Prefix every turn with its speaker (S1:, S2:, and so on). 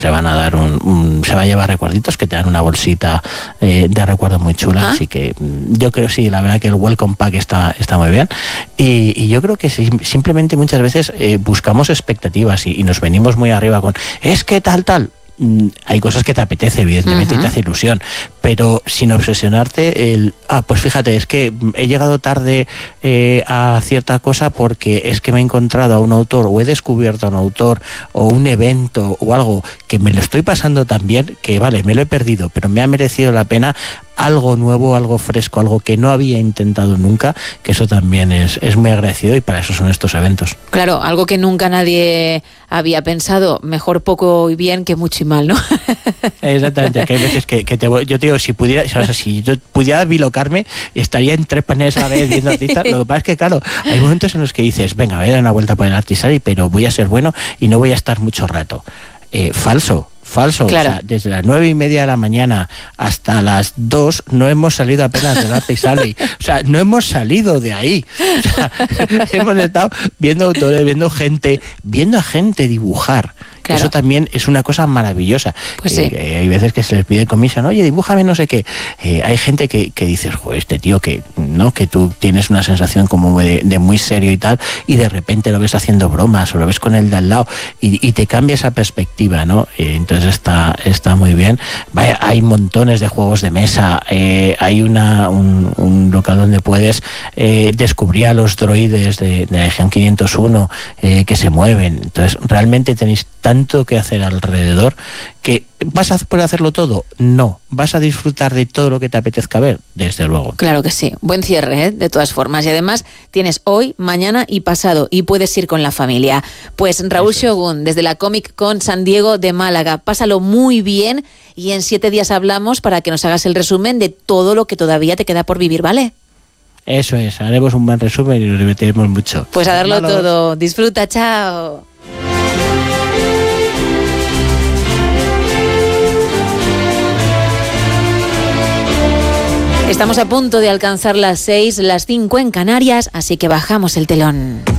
S1: se van a dar se va a llevar recuerditos, que te dan una bolsita de recuerdo muy chula. Así que yo creo, sí, la verdad que el Welcome Pack está muy bien. Y yo creo que simplemente muchas veces buscamos expectativas y nos venimos muy arriba con es que tal. Hay cosas que te apetece, evidentemente, y te hace ilusión, pero sin obsesionarte pues fíjate, es que he llegado tarde a cierta cosa porque es que me he encontrado a un autor o he descubierto a un autor o un evento o algo que me lo estoy pasando tan bien que vale, me lo he perdido, pero me ha merecido la pena algo nuevo, algo fresco, algo que no había intentado nunca, que eso también es muy agradecido y para eso son estos eventos.
S2: Claro, algo que nunca nadie había pensado, mejor poco y bien que mucho y mal, ¿no?
S1: Exactamente, que hay veces que yo te digo, si yo pudiera bilocarme, estaría en 3 paneles a la vez viendo artistas. Lo que pasa es que, claro, hay momentos en los que dices, venga, voy a dar una vuelta por el Artisari, pero voy a ser bueno y no voy a estar mucho rato. Falso, claro. O sea, desde las 9:30 de la mañana hasta las 2 no hemos salido apenas del Artisari. O sea, no hemos salido de ahí. O sea, hemos estado viendo autores, viendo a gente dibujar. Claro. Eso también es una cosa maravillosa.
S2: Pues sí.
S1: Hay veces que se les pide comisión, oye, dibújame no sé qué. Hay gente que dices, joder, este tío que tú tienes una sensación como de muy serio y tal, y de repente lo ves haciendo bromas o lo ves con el de al lado y te cambia esa perspectiva, ¿no? Entonces está muy bien. Vaya, hay montones de juegos de mesa. Hay un local donde puedes descubrir a los droides de la Legión 501 que se mueven. Entonces, realmente tenéis tanto que hacer alrededor que ¿vas a poder hacerlo todo? No. ¿Vas a disfrutar de todo lo que te apetezca ver? Desde luego.
S2: Claro que sí. Buen cierre, de todas formas. Y además tienes hoy, mañana y pasado y puedes ir con la familia. Pues Raúl Shogun, desde la Comic Con San Diego de Málaga. Pásalo muy bien y en 7 días hablamos para que nos hagas el resumen de todo lo que todavía te queda por vivir, ¿vale?
S1: Eso es. Haremos un buen resumen y nos divertiremos mucho.
S2: Pues a darlo todo. Disfruta. Chao. Estamos a punto de alcanzar las 6, las 5 en Canarias, así que bajamos el telón.